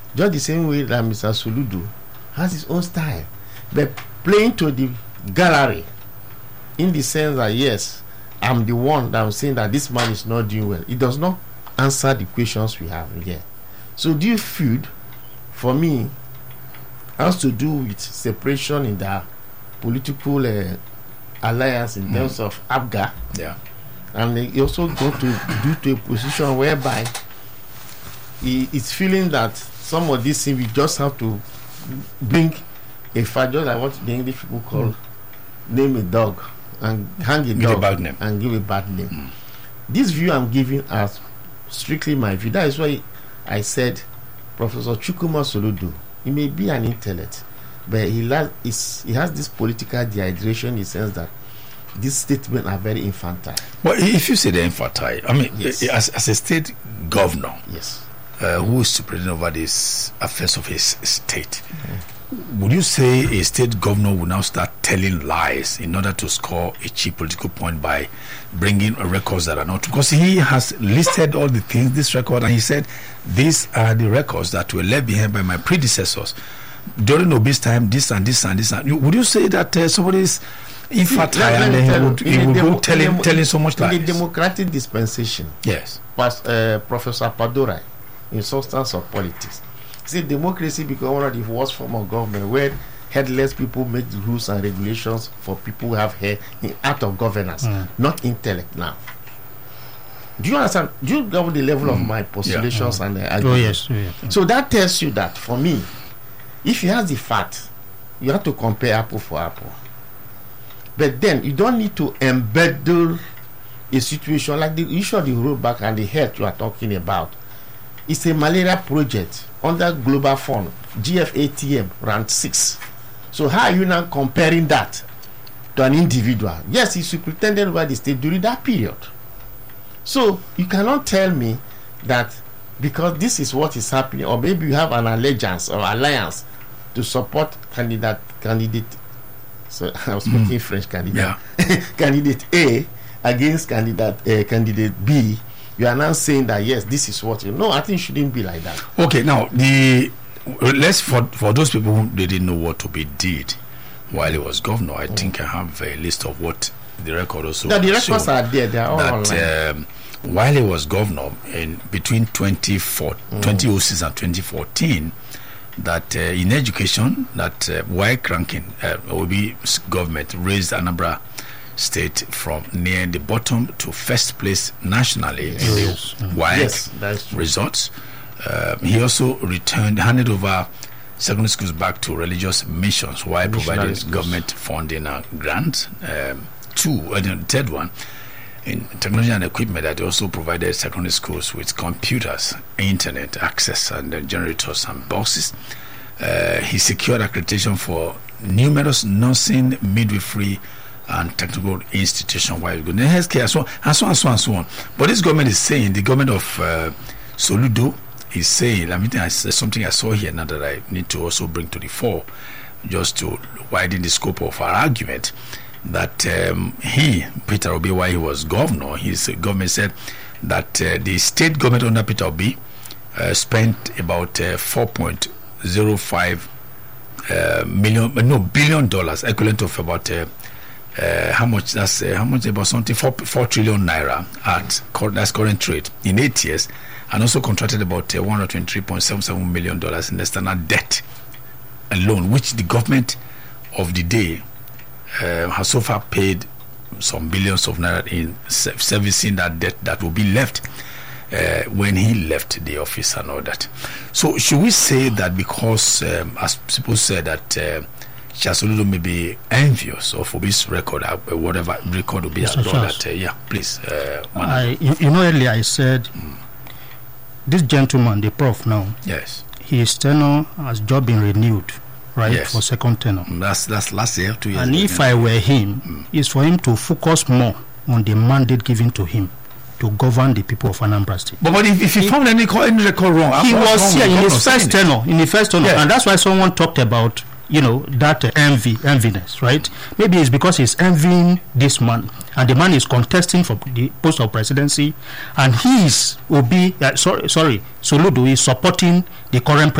just the same way that Mr. Soludo has his own style, but playing to the gallery, in the sense that yes, I'm the one that I'm saying that this man is not doing well. It does not answer the questions we have here. So do you feel, for me, has to do with separation in the political alliance in terms of APGA. Yeah. And he also got to do to a position whereby he is feeling that some of these things we just have to bring a fight, just like what the English people call name a dog and hang a dog and give a bad name. This view I'm giving as strictly my view. That is why I said Professor Chukwuma Soludo, he may be an intellect, but he has this political dehydration in the sense that these statements are very infantile. Well, if you say they're infantile, I mean, yes. as a state governor, yes, who is superintendent over these affairs of his state, would you say a state governor will now start telling lies in order to score a cheap political point by bringing records that are not? Because he has listed all the things, this record, and he said these are the records that were left behind by my predecessors during Obi's time. This and this and this. Would you say that somebody is infantile and then he would go telling so much lies? In the democratic dispensation, yes, was Professor Padorai in Substance of Politics. See, democracy become one of the worst form of government where headless people make the rules and regulations for people who have hair in art of governance, not intellect now. Do you understand? Do you know the level of my postulations and arguments? Oh, yes. So that tells you that, for me, if you have the fact, you have to compare apple for apple. But then you don't need to embed a situation like the issue of the roadback and the health you are talking about. It's a malaria project under Global Fund, GFATM, round 6. So how are you now comparing that to an individual? Yes, he superintended over the state during that period. So you cannot tell me that because this is what is happening, or maybe you have an allegiance or alliance to support candidate. So I was speaking French candidate. Yeah. Candidate A against candidate B. You are now saying that yes, this is what you know. I think it shouldn't be like that. Okay, now let's for those people who didn't know what Obi did while he was governor, I think I have a list of what the record also. No, the records are there. They are all online. While he was governor in between 2006 and 2014, that in education, that WAEC ranking, Obi's government raised Anambra State from near the bottom to first place nationally in the WAEC results. He also handed over secondary schools back to religious missions while providing government funding and grants. The third one, in technology and equipment, that also provided secondary schools with computers, internet access, and generators and boxes. He secured accreditation for numerous nursing, midwifery, and technical institution while good healthcare, and so on. But this government is saying, the government of Soludo is saying, something I saw here now that I need to also bring to the fore, just to widen the scope of our argument, that Peter Obi, while he was governor, his government said that the state government under Peter Obi spent about $4.05 billion, equivalent of about how much? That's how much? About something 4 trillion naira at that's current rate in 8 years, and also contracted about $123.77 million in external debt alone, which the government of the day has so far paid some billions of naira in servicing that debt that will be left when he left the office and all that. So should we say that because, as people said, that Soludo may be envious of Obi's record, whatever record will be done, that, please. Earlier I said this gentleman, the prof now, yes, his tenure has just been renewed, right, yes, for second tenure. That's last year, 2 years. And if I were him, it's for him to focus more on the mandate given to him to govern the people of Anambra State. But if he found any record wrong, he was here in his first tenure, yeah, and that's why someone talked about that enviness, right? Maybe it's because he's envying this man, and the man is contesting for the post of presidency, and he is Soludo is supporting the current